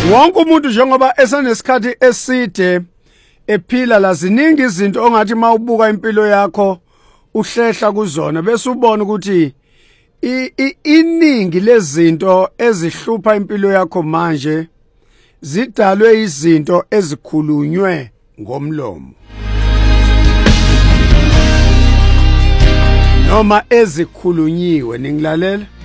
Wonke umuntu njengoba esenesikhathi eside ephila la ziningi izinto ongathi mawubuka impilo yakho uhlehla kuzona bese ubona ukuthi iningi lezinto ezihlupha impilo yakho manje zidalwe izinto ezikhulunywe ngomlomo noma ezikhulunyiwe ningilalela